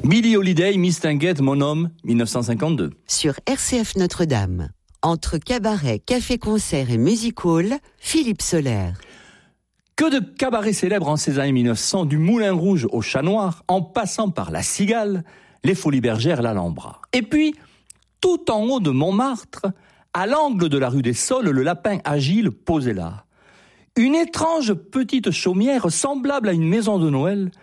Billie Holiday, Mistinguett, mon homme, 1952. Sur RCF Notre-Dame, entre cabaret, café-concert et music-hall, Philippe Soler. Que de cabarets célèbres en ces années 1900, du Moulin Rouge au Chat Noir, en passant par la Cigale, les Folies Bergères, l'Alhambra. Et puis, tout en haut de Montmartre, à l'angle de la rue des Saules, le Lapin Agile posait là. Une étrange petite chaumière semblable à une maison de Noël,